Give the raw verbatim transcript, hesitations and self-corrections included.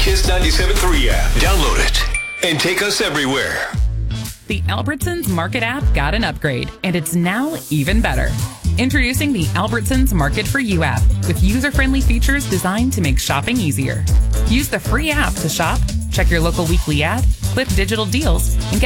Kiss ninety-seven point three app. Download it and take us everywhere. The Albertsons Market app got an upgrade, and it's now even better. Introducing the Albertsons Market for You app with user-friendly features designed to make shopping easier. Use the free app to shop, check your local weekly ad, clip digital deals, and get